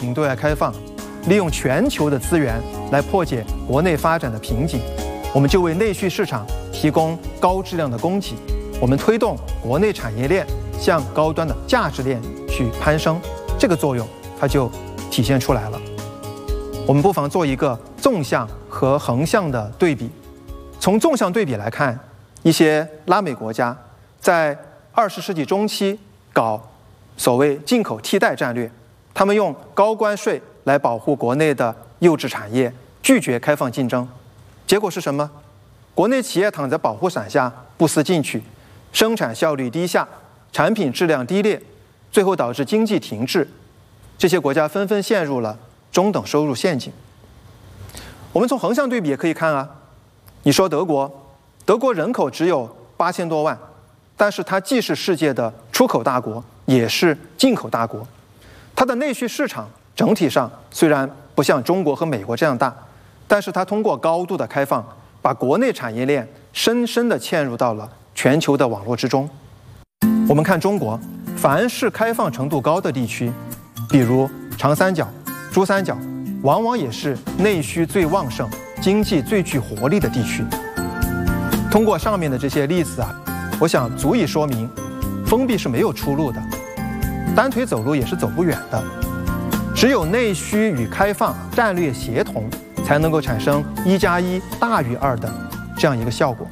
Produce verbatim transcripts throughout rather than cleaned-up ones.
平对外开放，利用全球的资源来破解国内发展的瓶颈，我们就为内需市场提供高质量的供给，我们推动国内产业链向高端的价值链去攀升，这个作用它就体现出来了。我们不妨做一个纵向和横向的对比。从纵向对比来看，一些拉美国家在二十世纪中期搞所谓进口替代战略，他们用高关税来保护国内的优质产业，拒绝开放竞争。结果是什么？国内企业躺在保护伞下不思进取，生产效率低下，产品质量低劣，最后导致经济停滞。这些国家纷纷陷入了中等收入陷阱。我们从横向对比也可以看啊，你说德国，德国人口只有八千多万，但是它既是世界的出口大国，也是进口大国。它的内需市场整体上虽然不像中国和美国这样大，但是它通过高度的开放，把国内产业链深深地嵌入到了全球的网络之中。我们看中国，凡是开放程度高的地区，比如长三角、珠三角，往往也是内需最旺盛、经济最具活力的地区。通过上面的这些例子啊，我想足以说明，封闭是没有出路的，单腿走路也是走不远的。只有内需与开放战略协同，才能够产生一加一大于二的这样一个效果。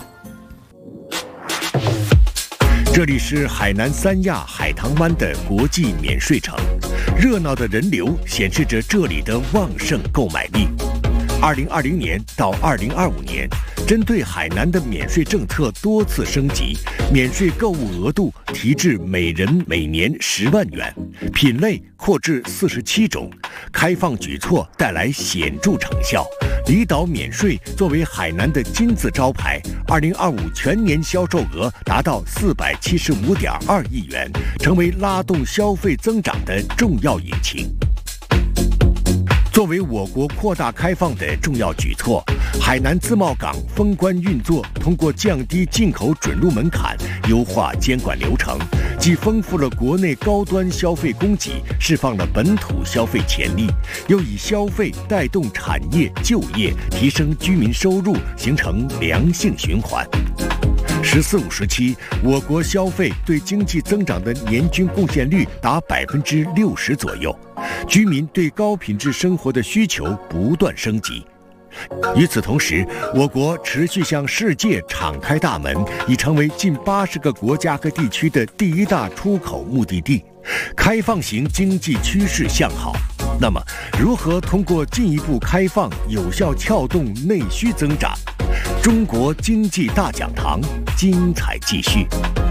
这里是海南三亚海棠湾的国际免税城，热闹的人流显示着这里的旺盛购买力。二零二零年到二零二五年，针对海南的免税政策多次升级，免税购物额度提至每人每年十万元，品类扩至四十七种，开放举措带来显著成效。离岛免税作为海南的金字招牌，二零二五全年销售额达到四百七十五点二亿元，成为拉动消费增长的重要引擎。作为我国扩大开放的重要举措，海南自贸港封关运作通过降低进口准入门槛，优化监管流程，既丰富了国内高端消费供给，释放了本土消费潜力，又以消费带动产业就业，提升居民收入，形成良性循环。十四五时期，我国消费对经济增长的年均贡献率达百分之六十左右，居民对高品质生活的需求不断升级。与此同时，我国持续向世界敞开大门，已成为近八十个国家和地区的第一大出口目的地，开放型经济趋势向好。那么，如何通过进一步开放，有效撬动内需增长？中国经济大讲堂精彩继续。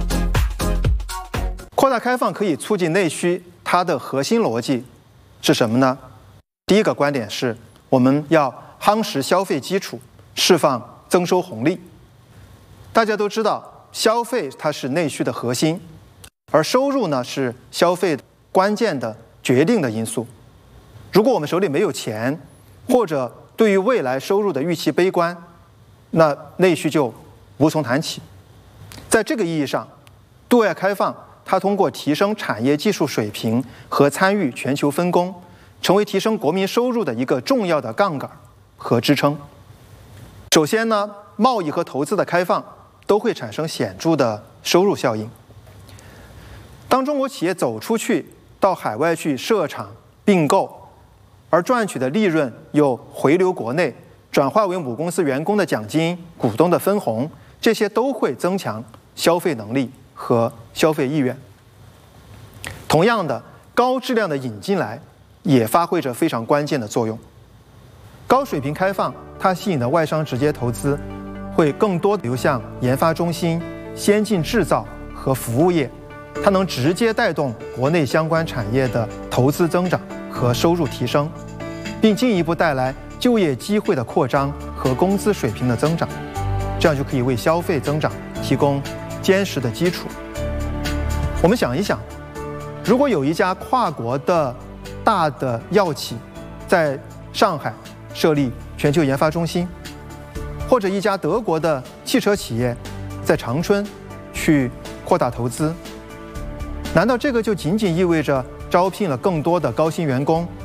扩大开放可以促进内需，它的核心逻辑是什么呢？第一个观点是，我们要夯实消费基础，释放增收红利。大家都知道，消费它是内需的核心，而收入呢是消费关键的决定的因素。如果我们手里没有钱，或者对于未来收入的预期悲观，那内需就无从谈起。在这个意义上，对外开放它通过提升产业技术水平和参与全球分工，成为提升国民收入的一个重要的杠杆和支撑。首先呢，贸易和投资的开放都会产生显著的收入效应。当中国企业走出去到海外去设厂并购，而赚取的利润又回流国内，转化为母公司员工的奖金、股东的分红，这些都会增强消费能力和消费意愿。同样的，高质量的引进来也发挥着非常关键的作用。高水平开放，它吸引的外商直接投资会更多流向研发中心、先进制造和服务业，它能直接带动国内相关产业的投资增长和收入提升，并进一步带来就业机会的扩张和工资水平的增长，这样就可以为消费增长提供坚实的基础。我们想一想，如果有一家跨国的大的药企在上海设立全球研发中心，或者一家德国的汽车企业在长春去扩大投资，难道这个就仅仅意味着招聘了更多的高薪员工，